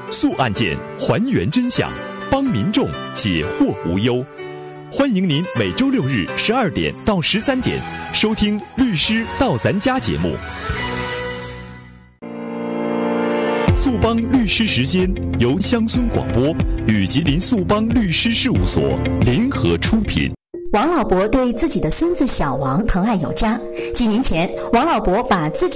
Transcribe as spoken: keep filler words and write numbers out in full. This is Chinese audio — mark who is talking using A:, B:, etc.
A: 诉案件，还原真相，帮民众解惑无忧。欢迎您每周六日十二点到十三点收听《律师到咱家》节目。速帮律师时间由乡村广播与吉林速帮律师事务所联合出品。
B: 王老伯对自己的孙子小王疼爱有加。几年前，王老伯把自己